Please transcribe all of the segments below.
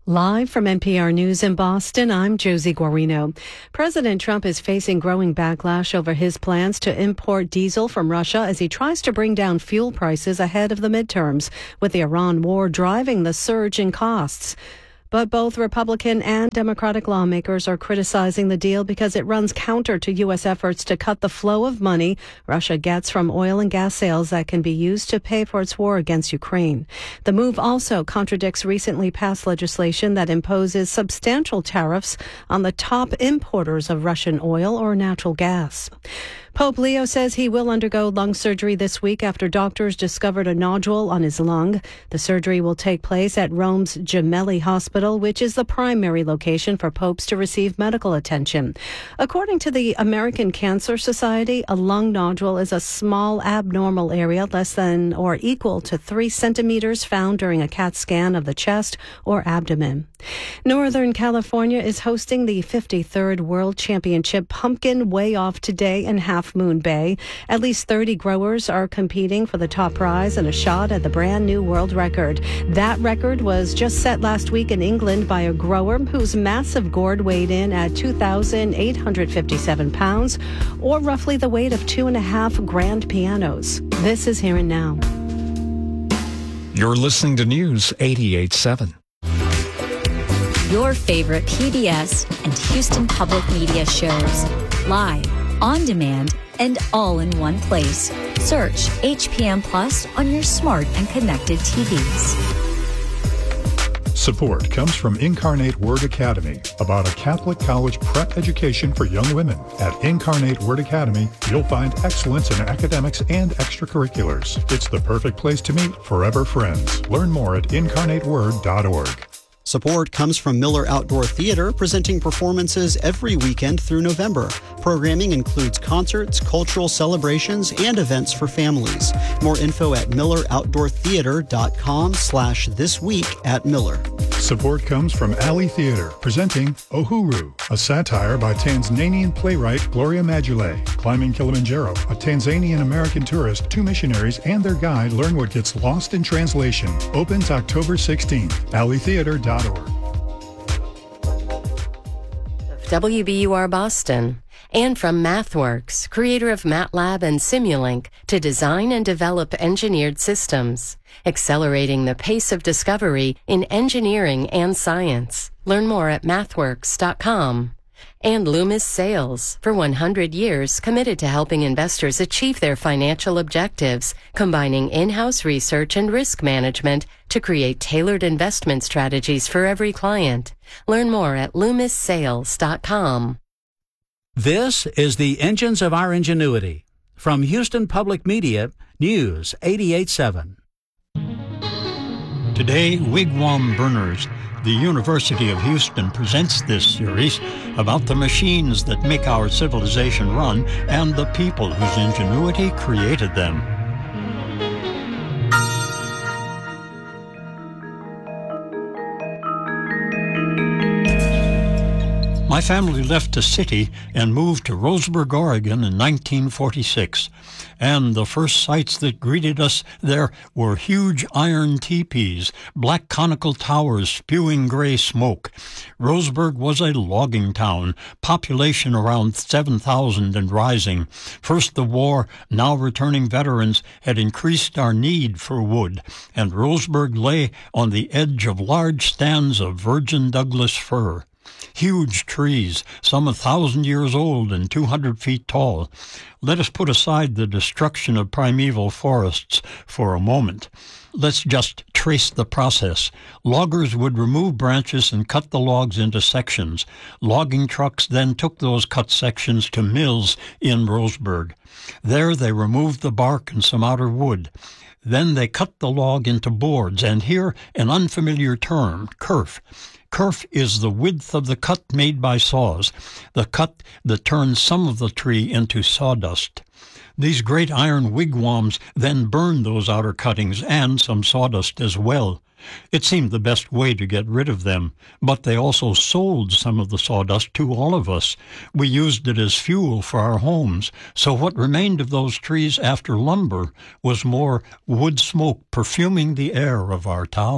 Live from NPR News in Boston, I'm Josie Guarino. President Trump is facing growing backlash over his plans to import diesel from Russia as he tries to bring down fuel prices ahead of the midterms, with the Iran war driving the surge in costs. But both Republican and Democratic lawmakers are criticizing the deal because it runs counter to U.S. efforts to cut the flow of money Russia gets from oil and gas sales that can be used to pay for its war against Ukraine. The move also contradicts recently passed legislation that imposes substantial tariffs on the top importers of Russian oil or natural gas. Pope Leo says he will undergo lung surgery this week after doctors discovered a nodule on his lung. The surgery will take place at Rome's Gemelli Hospital, which is the primary location for popes to receive medical attention. According to the American Cancer Society, a lung nodule is a small abnormal area less than or equal to 3 centimeters found during a CAT scan of the chest or abdomen. Northern California is hosting the 53rd World Championship Pumpkin Way Off today in Half Moon Bay. At least 30 growers are competing for the top prize and a shot at the brand new world record. That record was just set last week in England by a grower whose massive gourd weighed in at 2,857 pounds, or roughly the weight of 2.5 grand pianos. This is Here and Now. You're listening to News 88.7. Your favorite PBS and Houston Public Media shows. Live, on demand, and all in one place. Search HPM Plus on your smart and connected TVs. Support comes from Incarnate Word Academy, about a Catholic college prep education for young women. At Incarnate Word Academy, you'll find excellence in academics and extracurriculars. It's the perfect place to meet forever friends. Learn more at incarnateword.org. Support comes from Miller Outdoor Theater, presenting performances every weekend through November. Programming includes concerts, cultural celebrations, and events for families. More info at milleroutdoortheater.com/thisweek@Miller. Support comes from Alley Theater, presenting Uhuru, a satire by Tanzanian playwright Gloria Majulet. Climbing Kilimanjaro, a Tanzanian-American tourist, 2 missionaries, and their guide learn what gets lost in translation. Opens October 16th. alleytheater.org. WBUR Boston, and from MathWorks, creator of MATLAB and Simulink, to design and develop engineered systems, accelerating the pace of discovery in engineering and science. Learn more at mathworks.com. And Loomis Sales, for 100 years committed to helping investors achieve their financial objectives, combining in-house research and risk management to create tailored investment strategies for every client. Learn more at loomissales.com. This is the Engines of Our Ingenuity. From Houston Public Media, News 88.7. Today, Wigwam Burners. The University of Houston presents this series about the machines that make our civilization run and the people whose ingenuity created them. My family left the city and moved to Roseburg, Oregon in 1946. And the first sights that greeted us there were huge iron teepees, black conical towers spewing gray smoke. Roseburg was a logging town, population around 7,000 and rising. First the war, now returning veterans, had increased our need for wood, and Roseburg lay on the edge of large stands of virgin Douglas fir. Huge trees, some 1,000 years old and 200 feet tall. Let us put aside the destruction of primeval forests for a moment. Let's just trace the process. Loggers would remove branches and cut the logs into sections. Logging trucks then took those cut sections to mills in Roseburg. There they removed the bark and some outer wood. Then they cut the log into boards, and here an unfamiliar term, kerf. Kerf is the width of the cut made by saws, the cut that turns some of the tree into sawdust. These great iron wigwams then burned those outer cuttings and some sawdust as well. It seemed the best way to get rid of them, but they also sold some of the sawdust to all of us. We used it as fuel for our homes, so what remained of those trees after lumber was more wood smoke perfuming the air of our town.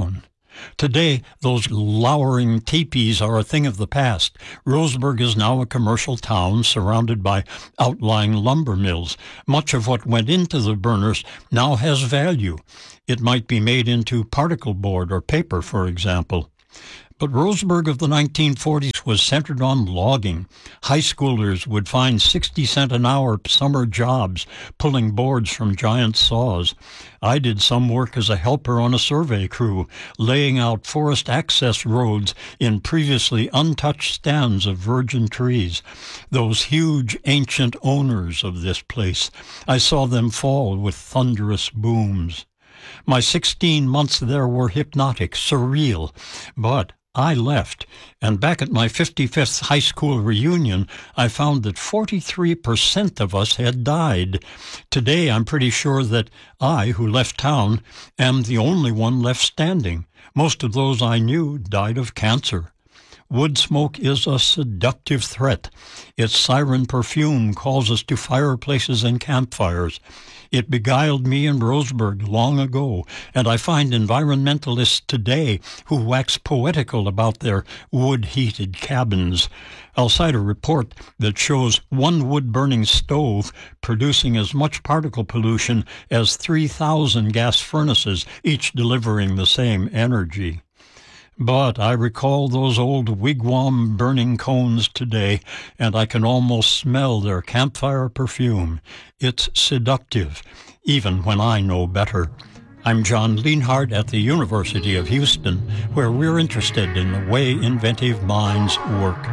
Today, those lowering teepees are a thing of the past. Roseburg is now a commercial town surrounded by outlying lumber mills. Much of what went into the burners now has value. It might be made into particle board or paper, for example. But Roseburg of the 1940s was centered on logging. High schoolers would find 60 cent an hour summer jobs pulling boards from giant saws. I did some work as a helper on a survey crew, laying out forest access roads in previously untouched stands of virgin trees. Those huge ancient owners of this place, I saw them fall with thunderous booms. My 16 months there were hypnotic, surreal, but I left, and back at my 55th high school reunion, I found that 43% of us had died. Today, I'm pretty sure that I, who left town, am the only one left standing. Most of those I knew died of cancer. Wood smoke is a seductive threat. Its siren perfume calls us to fireplaces and campfires. It beguiled me in Roseburg long ago, and I find environmentalists today who wax poetical about their wood-heated cabins. I'll cite a report that shows one wood-burning stove producing as much particle pollution as 3,000 gas furnaces, each delivering the same energy. But I recall those old wigwam-burning cones today, and I can almost smell their campfire perfume. It's seductive, even when I know better. I'm John Lienhardt at the University of Houston, where we're interested in the way inventive minds work.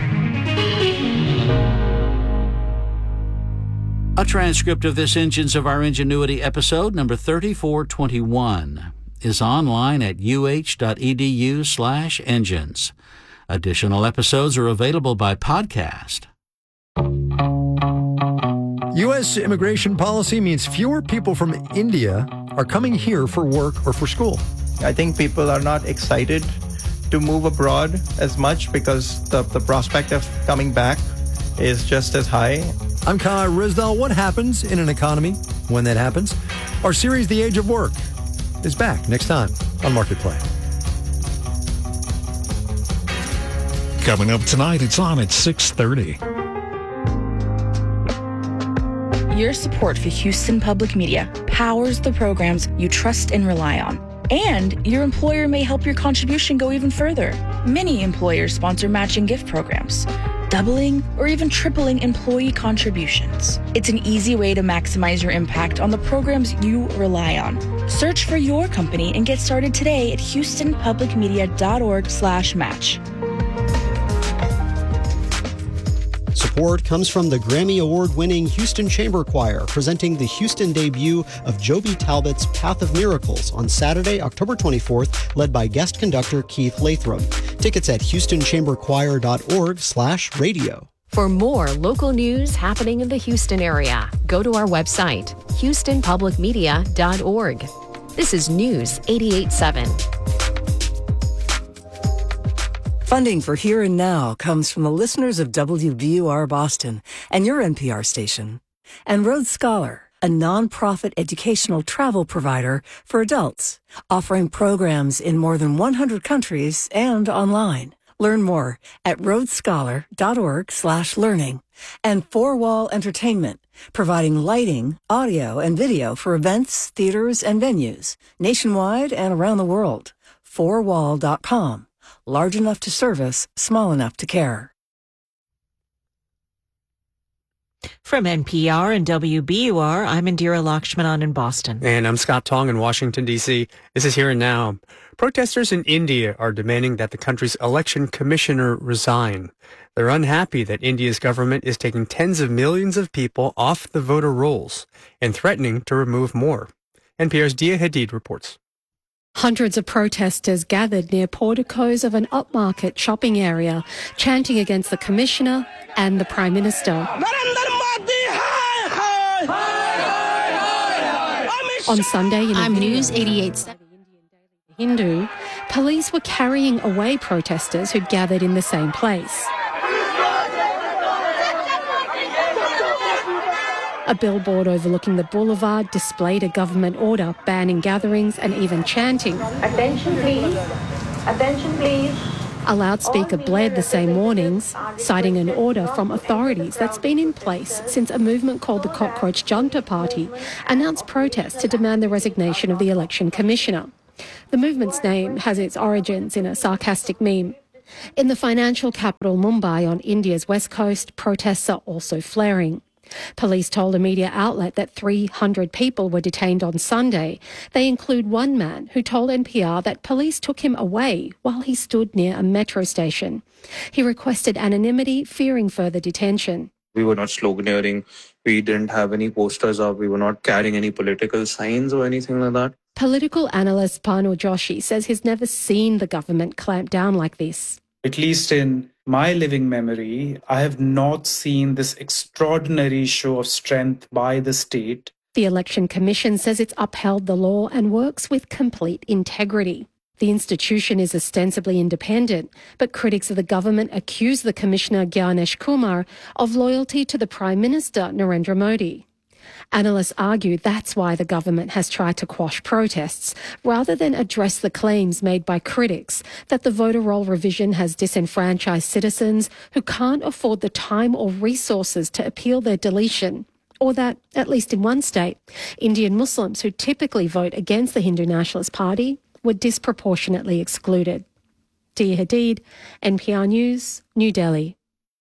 A transcript of this Engines of Our Ingenuity episode, number 3421. is online at uh.edu/engines. Additional episodes are available by podcast. U.S. immigration policy means fewer people from India are coming here for work or for school. I think people are not excited to move abroad as much because the prospect of coming back is just as high. I'm Kai Rizdal. What happens in an economy when that happens? Our series, The Age of Work, is back next time on Marketplace. Coming up tonight, it's on at 6:30. Your support for Houston Public Media powers the programs you trust and rely on. And your employer may help your contribution go even further. Many employers sponsor matching gift programs, doubling or even tripling employee contributions. It's an easy way to maximize your impact on the programs you rely on. Search for your company and get started today at houstonpublicmedia.org/match. Support comes from the Grammy Award-winning Houston Chamber Choir, presenting the Houston debut of Joby Talbot's Path of Miracles on Saturday, October 24th, led by guest conductor Keith Lathram. Tickets at houstonchamberchoir.org/radio. For more local news happening in the Houston area, go to our website, houstonpublicmedia.org. This is News 88.7. Funding for Here and Now comes from the listeners of WBUR Boston and your NPR station, and Rhodes Scholar, a nonprofit educational travel provider for adults, offering programs in more than 100 countries and online. Learn more at rhodesscholar.org/learning. And Four Wall Entertainment, providing lighting, audio, and video for events, theaters, and venues nationwide and around the world. fourwall.com. Large enough to service, small enough to care. From NPR and WBUR, I'm Indira Lakshmanan in Boston. And I'm Scott Tong in Washington, D.C. This is Here and Now. Protesters in India are demanding that the country's election commissioner resign. They're unhappy that India's government is taking tens of millions of people off the voter rolls and threatening to remove more. NPR's Dia Hadid reports. Hundreds of protesters gathered near porticos of an upmarket shopping area, chanting against the commissioner and the Prime Minister. On Sunday in I'm News 88.7 Hindu, police were carrying away protesters who'd gathered in the same place. A billboard overlooking the boulevard displayed a government order banning gatherings and even chanting. Attention please. Attention please. A loudspeaker blared the same warnings, citing an order from authorities that's been in place since a movement called the Cockroach Junta Party announced protests to demand the resignation of the election commissioner. The movement's name has its origins in a sarcastic meme. In the financial capital Mumbai on India's west coast, protests are also flaring. Police told a media outlet that 300 people were detained on Sunday. They include one man who told NPR that police took him away while he stood near a metro station. He requested anonymity, fearing further detention. We were not sloganeering. We didn't have any posters up. We were not carrying any political signs or anything like that. Political analyst Panu Joshi says he's never seen the government clamp down like this. At least in my living memory, I have not seen this extraordinary show of strength by the state. The Election Commission says it's upheld the law and works with complete integrity. The institution is ostensibly independent, but critics of the government accuse the Commissioner Gyanesh Kumar of loyalty to the Prime Minister Narendra Modi. Analysts argue that's why the government has tried to quash protests, rather than address the claims made by critics that the voter roll revision has disenfranchised citizens who can't afford the time or resources to appeal their deletion, or that, at least in one state, Indian Muslims who typically vote against the Hindu Nationalist Party were disproportionately excluded. Dia Hadid, NPR News, New Delhi.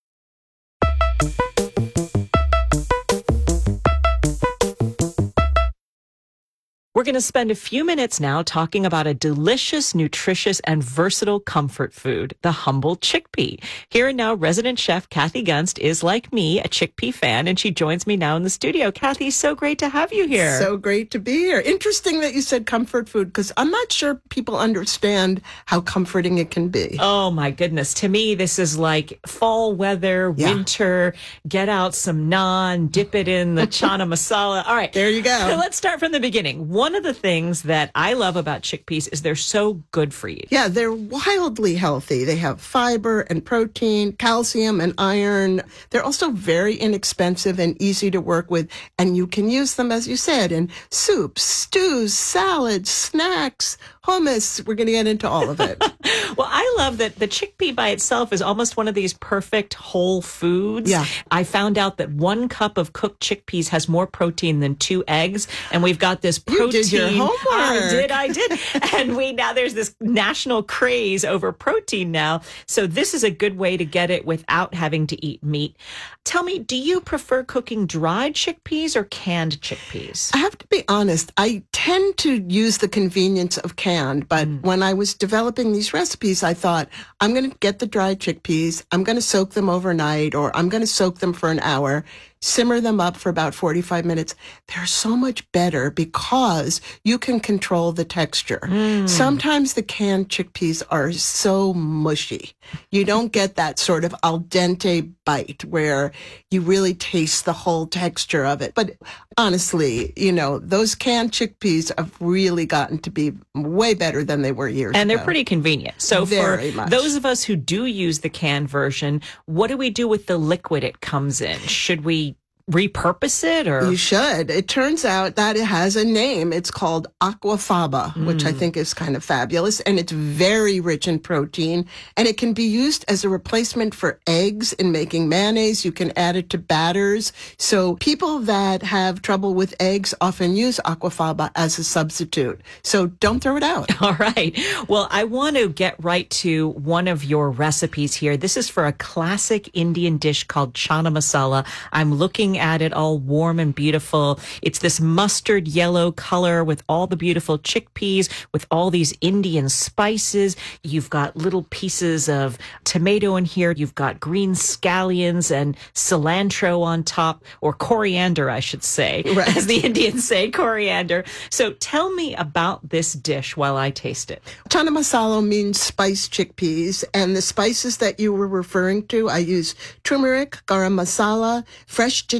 We're going to spend a few minutes now talking about a delicious, nutritious, and versatile comfort food, the humble chickpea. Here and now, resident chef Kathy Gunst is, like me, a chickpea fan, and she joins me now in the studio. Kathy, so great to have you here. So great to be here. Interesting that you said comfort food, because I'm not sure people understand how comforting it can be. Oh, my goodness. To me, this is like fall weather, winter, get out some naan, dip it in the chana masala. All right. There you go. Let's start from the beginning. One of the things that I love about chickpeas is they're so good for you. Yeah, they're wildly healthy. They have fiber and protein, calcium and iron. They're also very inexpensive and easy to work with. And you can use them, as you said, in soups, stews, salads, snacks, hummus. We're going to get into all of it. Well, I love that the chickpea by itself is almost one of these perfect whole foods. Yeah. I found out that 1 cup of cooked chickpeas has more protein than 2 eggs. And we've got this protein. You did your homework. I did. And now there's this national craze over protein now. So this is a good way to get it without having to eat meat. Tell me, do you prefer cooking dried chickpeas or canned chickpeas? I have to be honest. I tend to use the convenience of canned, but when I was developing these recipes, I thought, I'm going to get the dried chickpeas, I'm going to soak them overnight, or I'm going to soak them for an hour, simmer them up for about 45 minutes. They're so much better because you can control the texture. Sometimes the canned chickpeas are so mushy. You don't get that sort of al dente bite where you really taste the whole texture of it. But honestly, those canned chickpeas have really gotten to be way better than they were years ago. And they're pretty convenient. So Very for much. those of us who do use the canned version, what do we do with the liquid it comes in? Should we repurpose it, or? You should. It turns out that it has a name. It's called aquafaba, which I think is kind of fabulous, and it's very rich in protein, and it can be used as a replacement for eggs in making mayonnaise. You can add it to batters. So people that have trouble with eggs often use aquafaba as a substitute. So don't throw it out. All right. Well, I want to get right to one of your recipes here. This is for a classic Indian dish called chana masala. I'm looking at it all warm and beautiful. It's this mustard yellow color with all the beautiful chickpeas, with all these Indian spices. You've got little pieces of tomato in here. You've got green scallions and cilantro on top, or coriander, I should say, Right. as the Indians say, coriander. So tell me about this dish while I taste it. Chana masala means spiced chickpeas, and the spices that you were referring to, I use turmeric, garam masala, fresh ginger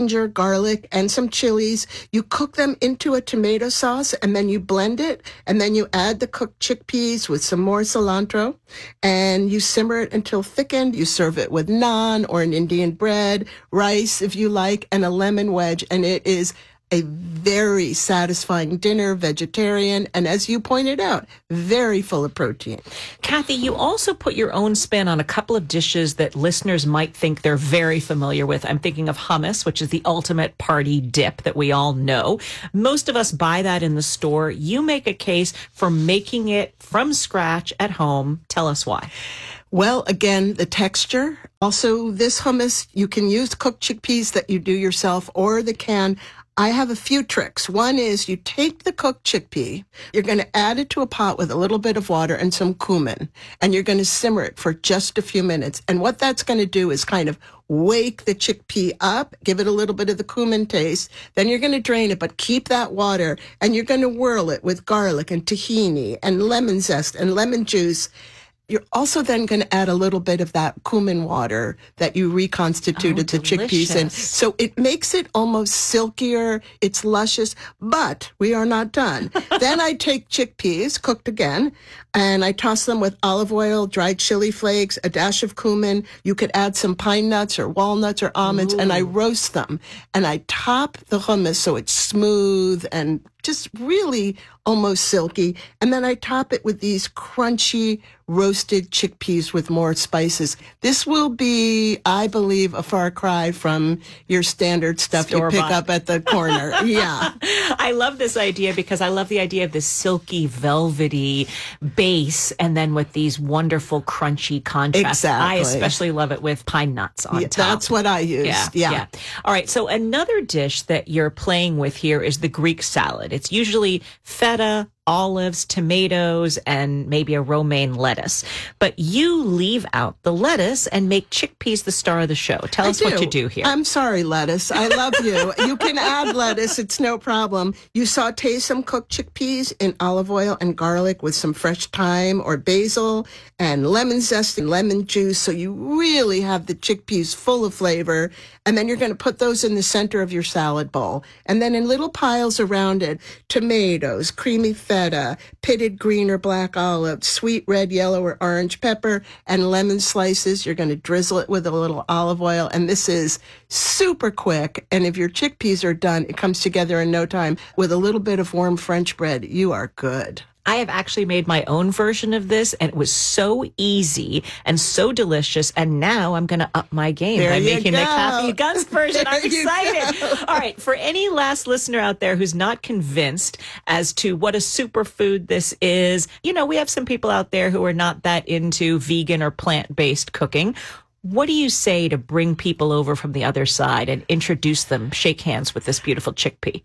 ginger, garlic, and some chilies. You cook them into a tomato sauce, and then you blend it, and then you add the cooked chickpeas with some more cilantro, and you simmer it until thickened. You serve it with naan or an Indian bread, rice if you like, and a lemon wedge, and it is a very satisfying dinner, vegetarian, and as you pointed out, very full of protein. Kathy, you also put your own spin on a couple of dishes that listeners might think they're very familiar with. I'm thinking of hummus, which is the ultimate party dip that we all know. Most of us buy that in the store. You make a case for making it from scratch at home. Tell us why. Well, again, the texture. Also, this hummus, you can use cooked chickpeas that you do yourself or the canned. I have a few tricks. One is you take the cooked chickpea, you're going to add it to a pot with a little bit of water and some cumin, and you're going to simmer it for just a few minutes. And what that's going to do is kind of wake the chickpea up, give it a little bit of the cumin taste. Then you're going to drain it, but keep that water, and you're going to whirl it with garlic and tahini and lemon zest and lemon juice. You're also then going to add a little bit of that cumin water that you reconstituted the chickpeas in. So it makes it almost silkier. It's luscious, but we are not done. Then I take chickpeas, cooked again, and I toss them with olive oil, dried chili flakes, a dash of cumin. You could add some pine nuts or walnuts or almonds, and I roast them. And I top the hummus so it's smooth and just really almost silky. And then I top it with these crunchy roasted chickpeas with more spices. This will be, I believe, a far cry from your standard stuff you pick up at the corner. Yeah. I love this idea because I love the idea of this silky, velvety base and then with these wonderful, crunchy contrasts. Exactly. I especially love it with pine nuts on top. That's what I use. Yeah. All right. So another dish that you're playing with here is the Greek salad. It's usually feta, olives, tomatoes, and maybe a romaine lettuce. But you leave out the lettuce and make chickpeas the star of the show. Tell us what you do here. I'm sorry, lettuce. I love you. You can add lettuce. It's no problem. You saute some cooked chickpeas in olive oil and garlic with some fresh thyme or basil and lemon zest and lemon juice. So you really have the chickpeas full of flavor. And then you're going to put those in the center of your salad bowl. And then in little piles around it, tomatoes, creamy feta, pitted green or black olives, sweet red, yellow, or orange pepper, and lemon slices. You're going to drizzle it with a little olive oil. And this is super quick. And if your chickpeas are done, it comes together in no time. With a little bit of warm French bread, you are good. I have actually made my own version of this, and it was so easy and so delicious. And now I'm going to up my game by making the Kathy Gunst version. I'm excited. All right. For any last listener out there who's not convinced as to what a superfood this is, you know, we have some people out there who are not that into vegan or plant-based cooking. What do you say to bring people over from the other side and introduce them, shake hands with this beautiful chickpea?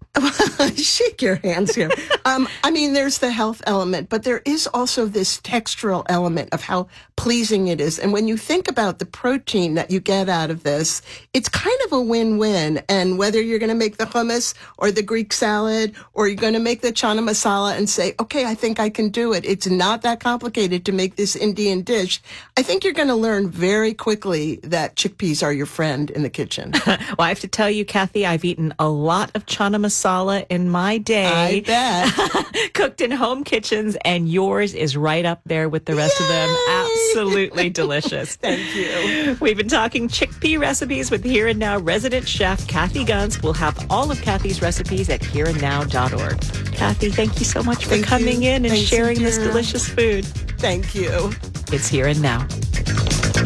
Shake your hands here. I mean, there's the health element, but there is also this textural element of how pleasing it is. And when you think about the protein that you get out of this, it's kind of a win-win. And whether you're going to make the hummus or the Greek salad, or you're going to make the chana masala and say, okay, I think I can do it. It's not that complicated to make this Indian dish. I think you're going to learn very quickly that chickpeas are your friend in the kitchen. Well, I have to tell you, Kathy, I've eaten a lot of chana masala in my day. I bet. Cooked in home kitchens, and yours is right up there with the rest of them. Absolutely delicious. Thank you. We've been talking chickpea recipes with Here and Now resident chef Kathy Gunst. We'll have all of Kathy's recipes at hereandnow.org. Kathy, thank you so much for coming in and sharing this delicious food. Thank you. It's Here and Now.